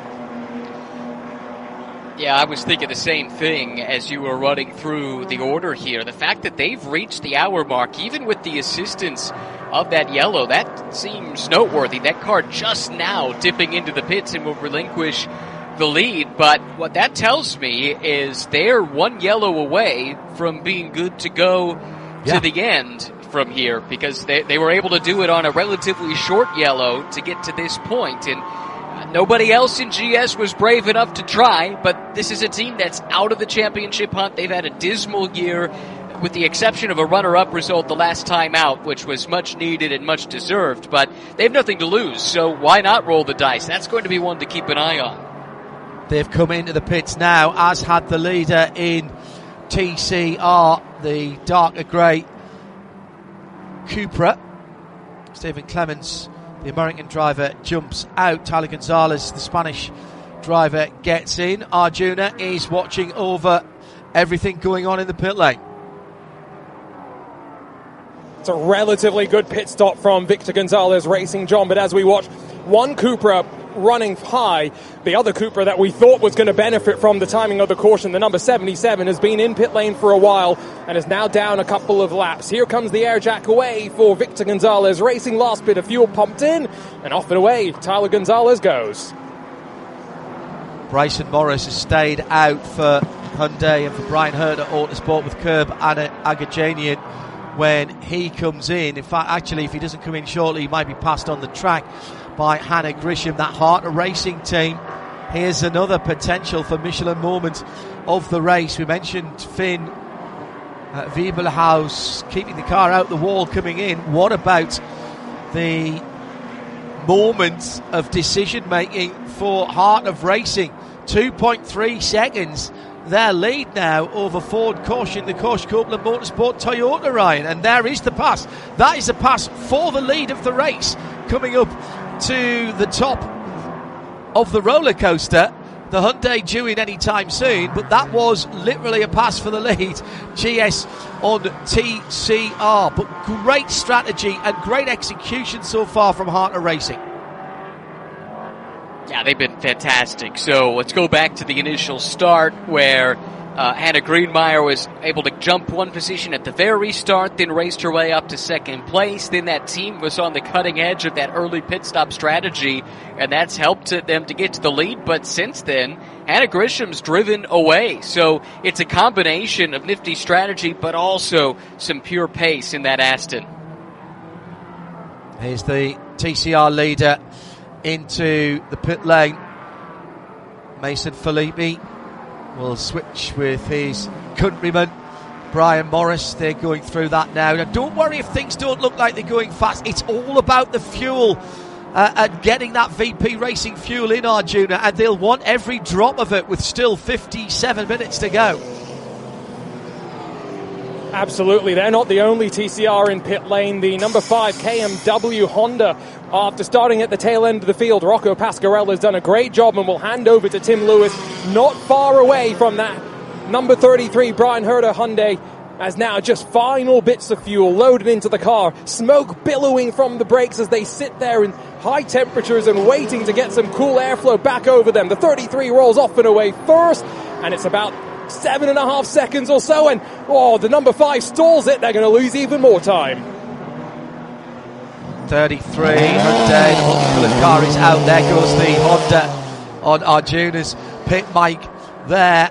Yeah, I was thinking the same thing as you were running through the order here. The fact that they've reached the hour mark, even with the assistance of that yellow, that seems noteworthy. That car just now dipping into the pits and will relinquish the lead. But what that tells me is they're one yellow away from being good to go yeah. to the end from here, because they, they were able to do it on a relatively short yellow to get to this point. And nobody else in G S was brave enough to try, but this is a team that's out of the championship hunt. They've had a dismal year, with the exception of a runner-up result the last time out, which was much needed and much deserved, but they have nothing to lose, so why not roll the dice? That's going to be one to keep an eye on. They've come into the pits now, as had the leader in T C R, the darker grey Cupra. Stephen Clements, the American driver, jumps out. Tyler Gonzalez, the Spanish driver, gets in. Arjuna is watching over everything going on in the pit lane. It's a relatively good pit stop from Victor Gonzalez Racing, John, but as we watch one Cupra running high, the other Cupra that we thought was going to benefit from the timing of the caution, the number seventy-seven, has been in pit lane for a while and is now down a couple of laps. Here comes the air jack away for Victor Gonzalez Racing. Last bit of fuel pumped in, and off and away Tyler Gonzalez goes. Bryson Morris has stayed out for Hyundai and for Brian Herter Autosport with Curb Agajanian when he comes in. In fact, actually, if he doesn't come in shortly, he might be passed on the track by Hannah Grisham, that Herter Racing team. Here's another potential for Michelin moment of the race. We mentioned Finn uh, Wiebelhaus keeping the car out the wall coming in. What about the moment of decision making for Heart of Racing? two point three seconds their lead now over Ford Caution, the Koch Copeland Motorsport Toyota, Ryan, and there is the pass. That is a pass for the lead of the race, coming up to the top of the roller coaster. The Hyundai due in any time soon, but that was literally a pass for the lead. G S on T C R, but great strategy and great execution so far from Herter Racing. Yeah, they've been fantastic. So let's go back to the initial start where uh, Hannah Greenmeyer was able to jump one position at the very start, then raced her way up to second place. Then that team was on the cutting edge of that early pit stop strategy, and that's helped them to get to the lead. But since then, Hannah Grisham's driven away. So it's a combination of nifty strategy, but also some pure pace in that Aston. Here's the T C R leader into the pit lane. Mason Filippi will switch with his countryman Brian Morris. They're going through that now. Now don't worry if things don't look like they're going fast. It's all about the fuel uh, and getting that V P Racing fuel in, Arjuna, and they'll want every drop of it with still fifty-seven minutes to go. Absolutely, they're not the only T C R in pit lane. The number five K M W Honda, after starting at the tail end of the field, Rocco Pasquarella has done a great job and will hand over to Tim Lewis, not far away from that number thirty-three Brian Herter Hyundai, as now just final bits of fuel loaded into the car, smoke billowing from the brakes as they sit there in high temperatures and waiting to get some cool airflow back over them. The thirty-three rolls off and away first, and it's about seven and a half seconds or so, and oh, the number five stalls it. They're going to lose even more time. thirty-three Hyundai, the multicolored car is out. There goes the Honda on Arjuna's pit mic there.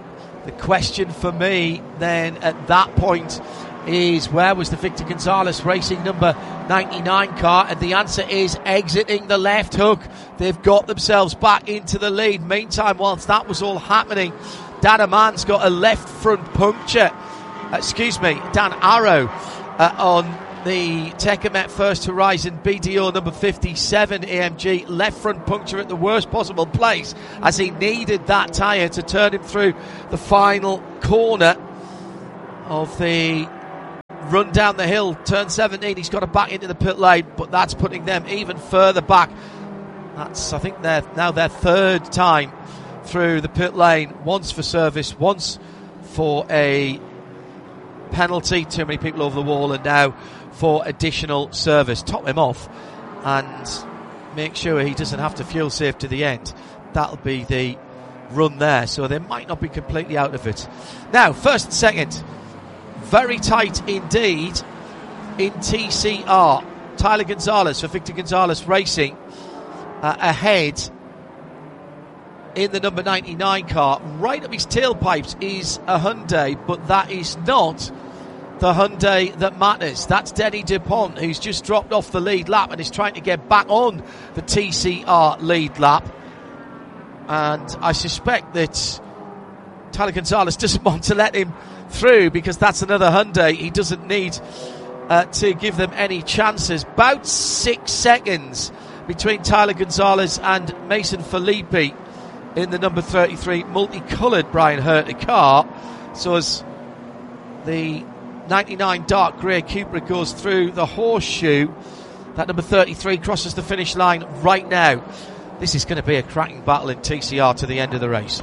The question for me then at that point is, where was the Victor Gonzalez Racing number ninety-nine car? And the answer is exiting the left hook. They've got themselves back into the lead. Meantime, whilst that was all happening, Dan Aman's got a left front puncture. Excuse me, Dan Arrow uh, on the Tecamet First Horizon B D O number fifty-seven A M G, left front puncture at the worst possible place as he needed that tyre to turn him through the final corner of the run down the hill, turn seventeen. He's got to back into the pit lane, but that's putting them even further back. That's, I think, they're now their third time through the pit lane, once for service, once for a penalty, too many people over the wall, and now for additional service. Top him off and make sure he doesn't have to fuel save to the end. That'll be the run there, so they might not be completely out of it. Now, first and second, very tight indeed in T C R. Tyler Gonzalez for Victor Gonzalez Racing uh, ahead in the number ninety-nine car. Right up his tailpipes is a Hyundai, but that is not the Hyundai that matters. That's Denny DuPont, who's just dropped off the lead lap and is trying to get back on the T C R lead lap. And I suspect that Tyler Gonzalez doesn't want to let him through, because that's another Hyundai. He doesn't need uh, to give them any chances. About six seconds between Tyler Gonzalez and Mason Filippi in the number thirty-three multicoloured Brian Herta car. So as the ninety-nine dark grey Cupra goes through the horseshoe, that number thirty-three crosses the finish line right now. This is going to be a cracking battle in T C R to the end of the race.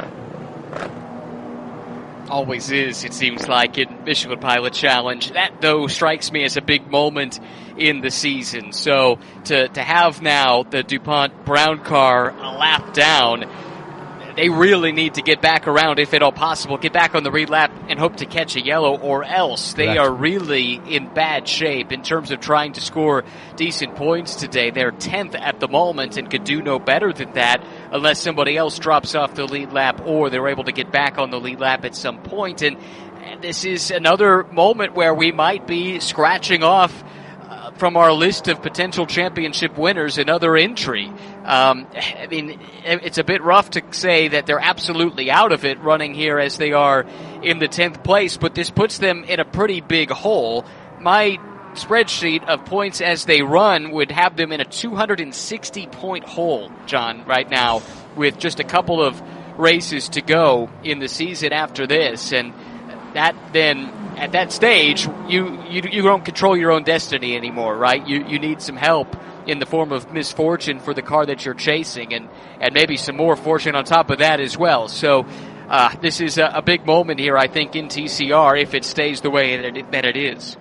Always is, it seems like, in Michelin Pilot Challenge. That, though, strikes me as a big moment in the season. So to to have now the DuPont Brown car a lap down, they really need to get back around, if at all possible, get back on the lead lap and hope to catch a yellow, or else they Correct. are really in bad shape in terms of trying to score decent points today. They're tenth at the moment and could do no better than that unless somebody else drops off the lead lap or they're able to get back on the lead lap at some point. And, and this is another moment where we might be scratching off uh, from our list of potential championship winners another entry. Um, I mean, it's a bit rough to say that they're absolutely out of it running here as they are in the tenth place, but this puts them in a pretty big hole. My spreadsheet of points as they run would have them in a two hundred sixty point hole, John, right now, with just a couple of races to go in the season after this. And that then, at that stage, you, you, you don't control your own destiny anymore, right? You, you need some help in the form of misfortune for the car that you're chasing, and, and maybe some more fortune on top of that as well. So uh, this is a, a big moment here, I think, in T C R, if it stays the way that it, that it is.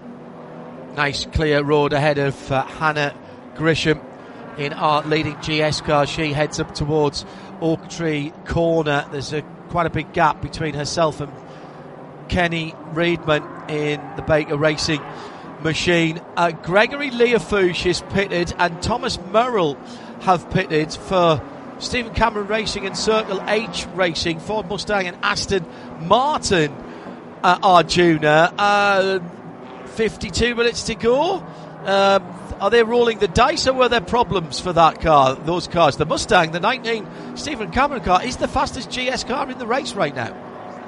Nice clear road ahead of uh, Hannah Grisham in our leading G S car. She heads up towards Oak Tree Corner. There's a quite a big gap between herself and Kenny Reedman in the Baker Racing machine. Uh, Gregory Leafouche is pitted, and Thomas Merrill have pitted for Stephen Cameron Racing and Circle H Racing. Ford Mustang and Aston Martin uh, Arjuna. Uh, fifty-two minutes to go. Um, are they rolling the dice, or were there problems for that car, those cars? The Mustang, the nineteen Stephen Cameron car, is the fastest G S car in the race right now.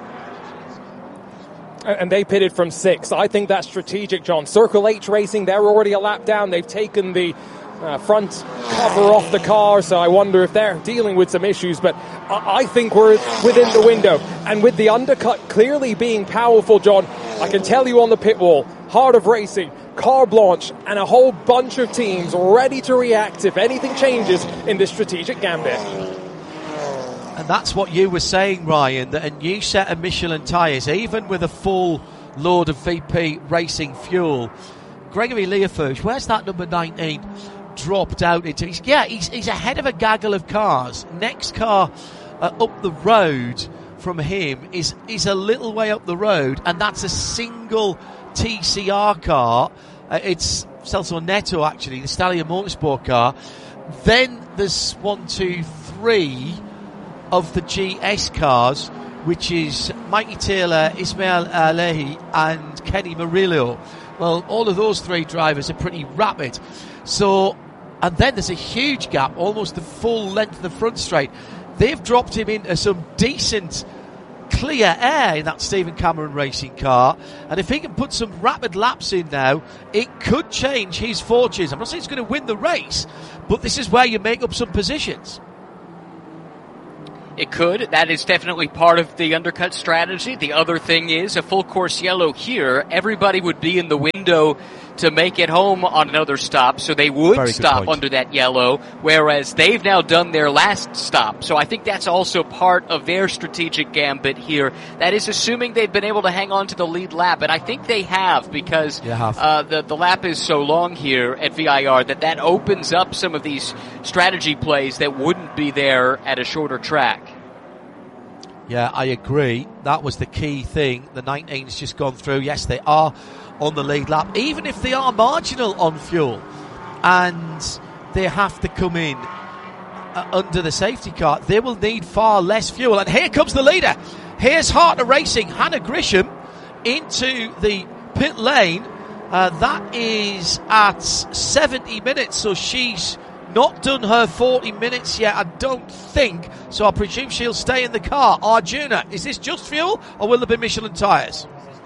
And they pitted from six. I think that's strategic, John. Circle H Racing, they're already a lap down. They've taken the uh, front cover off the car, so I wonder if they're dealing with some issues. But I, I think we're within the window. And with the undercut clearly being powerful, John, I can tell you on the pit wall, Heart of Racing, Car Blanche, and a whole bunch of teams ready to react if anything changes in this strategic gambit. And that's what you were saying, Ryan, that a new set of Michelin tyres, even with a full load of V P Racing fuel, Gregory Leafouche, where's that number nineteen dropped out into? He's, yeah, he's, he's ahead of a gaggle of cars. Next car uh, up the road from him is, is a little way up the road, and that's a single T C R car. Uh, it's Celso Neto, actually, the Stallion Motorsport car. Then there's one, two, three of the G S cars which is Mikey Taylor, Ismail Alehi and Kenny Murillo. Well, all of those three drivers are pretty rapid. So, and then there's a huge gap, almost the full length of the front straight. They've dropped him into some decent clear air in that Stephen Cameron racing car, and if he can put some rapid laps in now, it could change his fortunes. I'm not saying he's going to win the race, but this is where you make up some positions. It could. That is definitely part of the undercut strategy. The other thing is a full course yellow here. Everybody would be in the window to make it home on another stop, so they would stop under that yellow, whereas they've now done their last stop. So I think that's also part of their strategic gambit here. That is assuming they've been able to hang on to the lead lap, and I think they have, because have. Uh, the, the lap is so long here at V I R that that opens up some of these strategy plays that wouldn't be there at a shorter track. Yeah, I agree. That was the key thing. The nineteen's just gone through. Yes, they are on the lead lap, even if they are marginal on fuel, and they have to come in uh, under the safety car. They will need far less fuel. And here comes the leader. Here's Harter Racing, Hannah Grisham, into the pit lane. Uh, that is at seventy minutes, so she's not done her forty minutes yet, I don't think. So I presume she'll stay in the car. Arjuna, is this just fuel, or will there be Michelin tyres?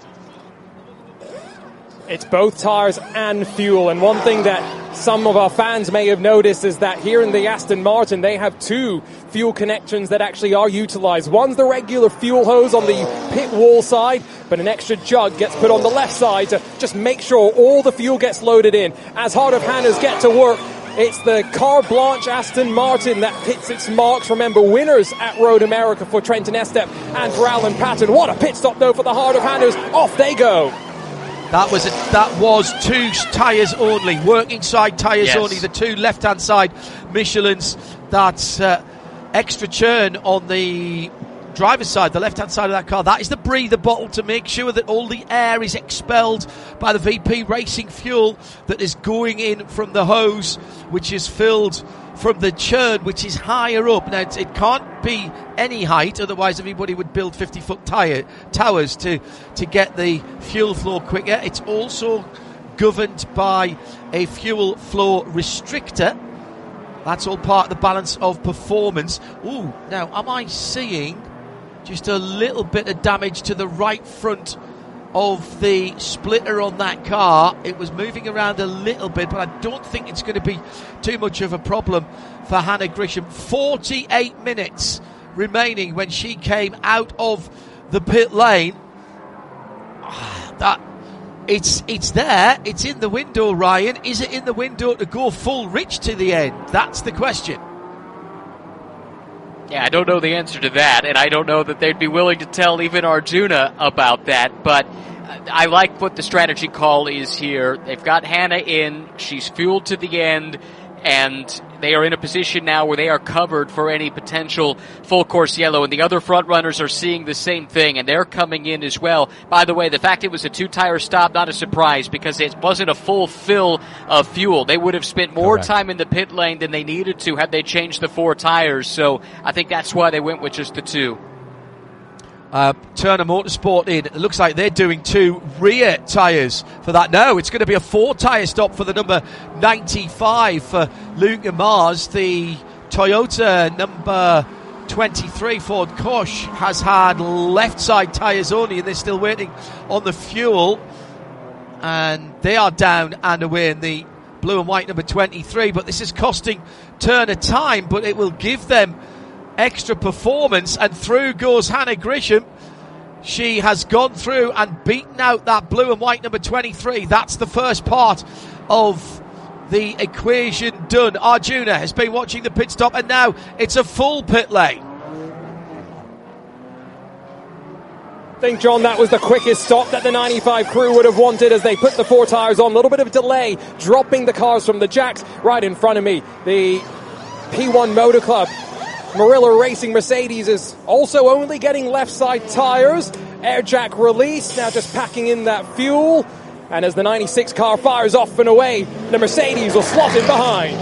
It's both tyres and fuel, and one thing that some of our fans may have noticed is that here in the Aston Martin they have two fuel connections that actually are utilised. One's the regular fuel hose on the pit wall side, but an extra jug gets put on the left side to just make sure all the fuel gets loaded in. As Heart of Hannah's get to work, it's the Carte Blanche Aston Martin that hits its marks. Remember, winners at Road America for Trenton Estep and for Alan Patton. What a pit stop though for the Heart of Hannah's. Off they go. That was a, that was two tyres only, working side tyres yes. only. The two left-hand side Michelins. That uh, extra churn on the driver's side, the left-hand side of that car. That is the breather bottle to make sure that all the air is expelled by the V P Racing fuel that is going in from the hose, which is filled from the churn, which is higher up. Now, it, it can't be any height, otherwise everybody would build fifty-foot tire, towers to, to get the fuel flow quicker. It's also governed by a fuel flow restrictor. That's all part of the balance of performance. Ooh, now, am I seeing just a little bit of damage to the right front of the splitter on that car? It was moving around a little bit, but I don't think it's going to be too much of a problem for Hannah Grisham. forty-eight minutes remaining when she came out of the pit lane. That it's it's there, it's in the window, Ryan. Is it in the window to go full rich to the end? That's the question. Yeah, I don't know the answer to that, and I don't know that they'd be willing to tell even Arjuna about that, but I like what the strategy call is here. They've got Hannah in, she's fueled to the end, and they are in a position now where they are covered for any potential full course yellow, and the other front runners are seeing the same thing, and they're coming in as well. By the way, the fact it was a two-tire stop, not a surprise, because it wasn't a full fill of fuel. They would have spent more Correct. time in the pit lane than they needed to had they changed the four tires, so I think that's why they went with just the two. Uh, Turner Motorsport in. It looks like they're doing two rear tyres for that. No, it's going to be a four tyre stop for the number ninety-five for Luca Mars. The Toyota number twenty-three Ford Kosh has had left side tyres only, and they're still waiting on the fuel, and they are down and away in the blue and white number twenty-three. But this is costing Turner time, but it will give them extra performance, and through goes Hannah Grisham. She has gone through and beaten out that blue and white number twenty-three. That's the first part of the equation done. Arjuna has been watching the pit stop, and now it's a full pit lane. I think, John, that was the quickest stop that the ninety-five crew would have wanted as they put the four tyres on. A little bit of delay, dropping the cars from the jacks. Right in front of me, the P one Motor Club Murillo Racing Mercedes is also only getting left side tyres. Air jack release, now just packing in that fuel. And as the ninety-six car fires off and away, the Mercedes will slot in behind.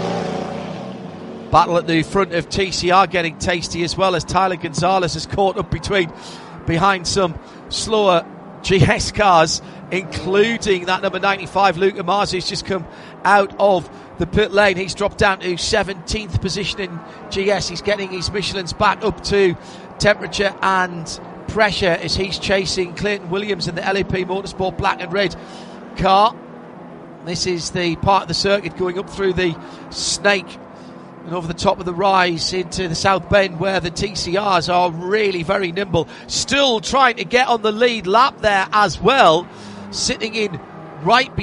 Battle at the front of T C R getting tasty as well, as Tyler Gonzalez has caught up between behind some slower G S cars, including that number ninety-five, Luca Masi, who's just come out of the pit lane. He's dropped down to seventeenth position in G S. He's getting his Michelin's back up to temperature and pressure as he's chasing Clayton Williams in the L A P Motorsport black and red car. This is the part of the circuit going up through the Snake and over the top of the rise into the South Bend, where the T C Rs are really very nimble. Still trying to get on the lead lap there as well, sitting in right behind